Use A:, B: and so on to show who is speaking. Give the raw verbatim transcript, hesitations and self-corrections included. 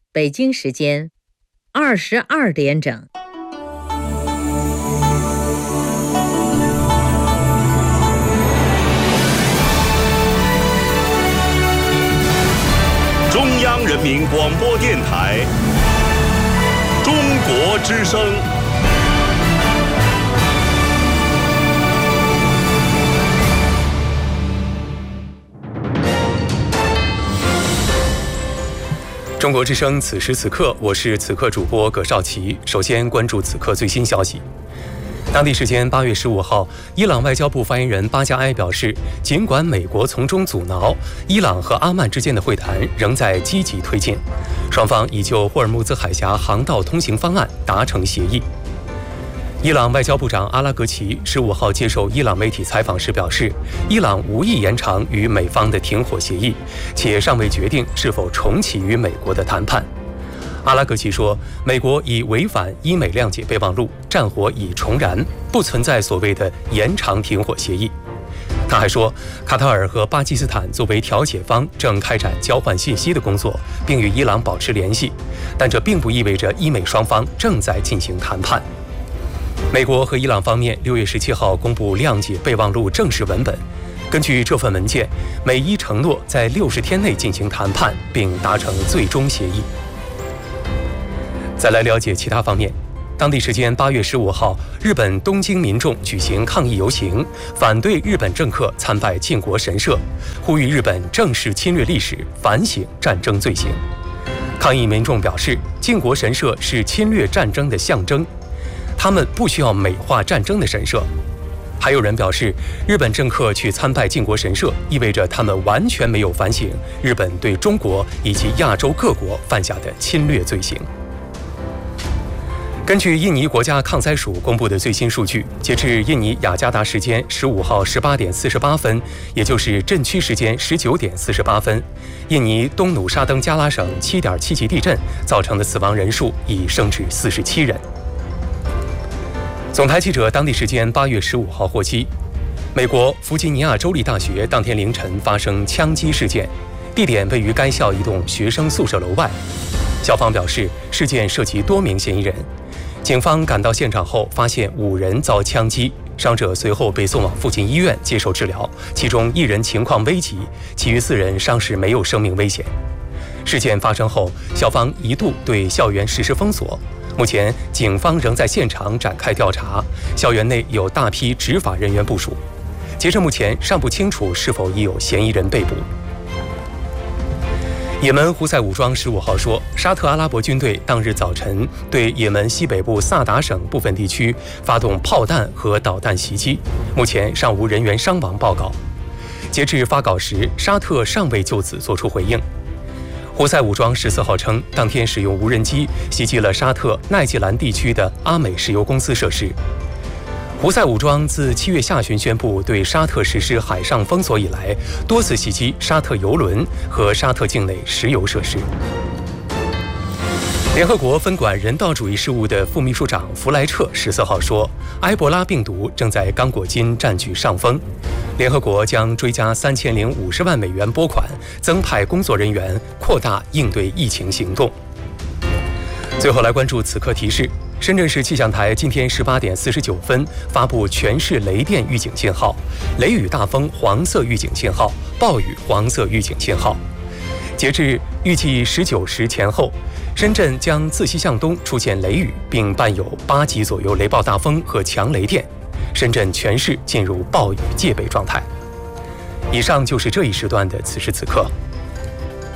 A: 北京时间二十二点整。
B: 中央人民广播电台中国之声。
C: 中国之声，此时此刻，我是此刻主播葛少奇。首先关注此刻最新消息。当地时间八月十五号，伊朗外交部发言人巴加埃表示，尽管美国从中阻挠，伊朗和阿曼之间的会谈仍在积极推进，双方已就霍尔木兹海峡航道通行方案达成协议。伊朗外交部长阿拉格齐十五号接受伊朗媒体采访时表示，伊朗无意延长与美方的停火协议，且尚未决定是否重启与美国的谈判。阿拉格齐说，美国已违反伊美谅解备忘录，战火已重燃，不存在所谓的延长停火协议。他还说，卡塔尔和巴基斯坦作为调解方正开展交换信息的工作，并与伊朗保持联系，但这并不意味着伊美双方正在进行谈判。美国和伊朗方面六月十七号公布谅解备忘录正式文本。根据这份文件，美伊承诺在六十天内进行谈判，并达成最终协议。再来了解其他方面。当地时间八月十五号，日本东京民众举行抗议游行，反对日本政客参拜靖国神社，呼吁日本正视侵略历史，反省战争罪行。抗议民众表示，靖国神社是侵略战争的象征，他们不需要美化战争的神社。还有人表示，日本政客去参拜靖国神社，意味着他们完全没有反省日本对中国以及亚洲各国犯下的侵略罪行。根据印尼国家抗灾署公布的最新数据，截至印尼雅加达时间十五号十八点四十八分，也就是镇区时间十九点四十八分，印尼东努沙登加拉省七点七级地震造成的死亡人数已升至四十七人。总台记者当地时间八月十五号获悉，美国弗吉尼亚州立大学当天凌晨发生枪击事件，地点位于该校一栋学生宿舍楼外。校方表示，事件涉及多名嫌疑人。警方赶到现场后，发现五人遭枪击，伤者随后被送往附近医院接受治疗，其中一人情况危急，其余四人伤势没有生命危险。事件发生后，校方一度对校园实施封锁。目前，警方仍在现场展开调查，校园内有大批执法人员部署。截至目前，尚不清楚是否已有嫌疑人被捕。也门胡塞武装十五号说，沙特阿拉伯军队当日早晨对也门西北部萨达省部分地区发动炮弹和导弹袭击，目前尚无人员伤亡报告。截至发稿时，沙特尚未就此作出回应。胡塞武装十四号称，当天使用无人机袭击了沙特奈季兰地区的阿美石油公司设施。胡塞武装自七月下旬宣布对沙特实施海上封锁以来，多次袭击沙特油轮和沙特境内石油设施。联合国分管人道主义事务的副秘书长弗莱彻十四号说，埃博拉病毒正在刚果金占据上风，联合国将追加三千零五十万美元拨款，增派工作人员，扩大应对疫情行动。最后来关注此刻提示。深圳市气象台今天十八点四十九分发布全市雷电预警信号、雷雨大风黄色预警信号、暴雨黄色预警信号。截至预计十九时前后，深圳将自西向东出现雷雨，并伴有八级左右雷暴大风和强雷电，深圳全市进入暴雨戒备状态。以上就是这一时段的此时此刻。